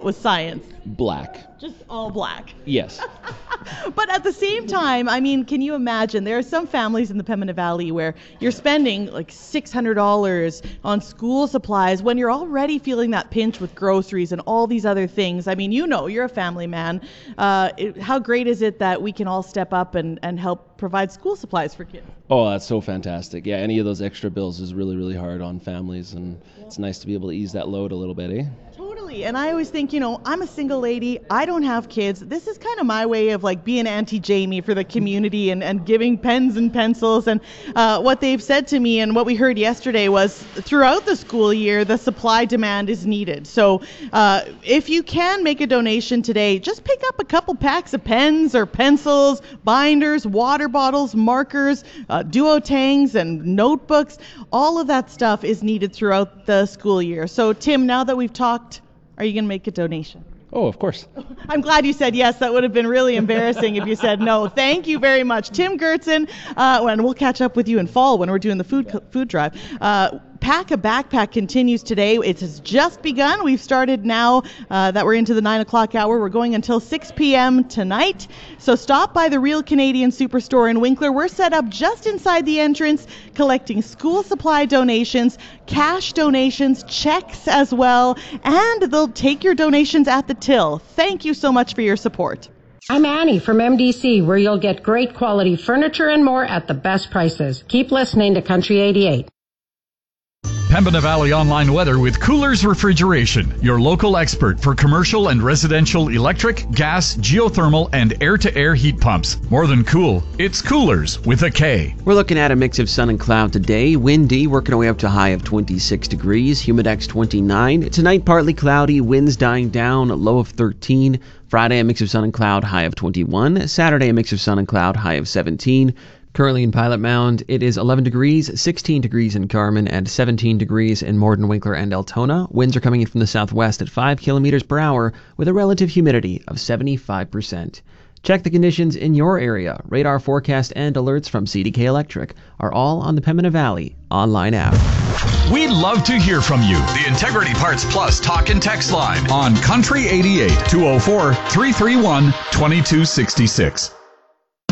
with science? Black. Just all black. Yes. But at the same time, I mean, can you imagine? There are some families in the Pembina Valley where you're spending like $600 on school supplies when you're already feeling that pinch with groceries and all these other things. I mean, you're a family man. How great is it that we can all step up and help provide school supplies for kids? Oh, that's so fantastic. Yeah, any of those extra bills is really, really hard on families, and it's nice to be able to ease that load a little bit, eh? Totally. And I always think, I'm a single lady. I don't have kids. This is kind of my way of like being Auntie Jamie for the community and giving pens and pencils. And what they've said to me and what we heard yesterday was throughout the school year, the supply demand is needed. So if you can make a donation today, just pick up a couple packs of pens or pencils, binders, water bottles, markers, duotangs and notebooks. All of that stuff is needed throughout the school year. So Tim, now that we've talked, are you going to make a donation? Oh, of course. I'm glad you said yes. That would have been really embarrassing if you said no. Thank you very much, Tim Gertzen. And we'll catch up with you in fall when we're doing the food drive. Pack a Backpack continues today. It has just begun. We've started now that we're into the 9 o'clock hour. We're going until 6 p.m. tonight. So stop by the Real Canadian Superstore in Winkler. We're set up just inside the entrance, collecting school supply donations, cash donations, checks as well, and they'll take your donations at the till. Thank you so much for your support. I'm Annie from MDC, where you'll get great quality furniture and more at the best prices. Keep listening to Country 88. Pembina Valley Online Weather with Coolers Refrigeration, your local expert for commercial and residential electric, gas, geothermal, and air-to-air heat pumps. More than cool, it's Coolers with a K. We're looking at a mix of sun and cloud today. Windy, working our way up to a high of 26 degrees. Humidex 29. Tonight, partly cloudy, winds dying down, low of 13. Friday, a mix of sun and cloud, high of 21. Saturday, a mix of sun and cloud, high of 17. Currently in Pilot Mound, it is 11 degrees, 16 degrees in Carman, and 17 degrees in Morden, Winkler, and Altona. Winds are coming in from the southwest at 5 kilometers per hour with a relative humidity of 75%. Check the conditions in your area. Radar forecast and alerts from CDK Electric are all on the Pembina Valley online app. We'd love to hear from you. The Integrity Parts Plus talk and text line on Country 88 204 331 2266.